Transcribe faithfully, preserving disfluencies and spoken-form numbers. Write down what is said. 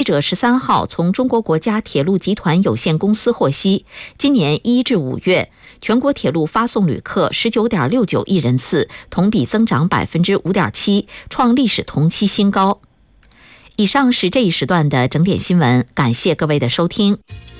者十三号从中国国家铁路集团有限公司获悉，今年一至五月，全国铁路发送旅客十九点六九亿人次，同比增长百分之五点七，创历史同期新高。以上是这一时段的整点新闻，感谢各位的收听。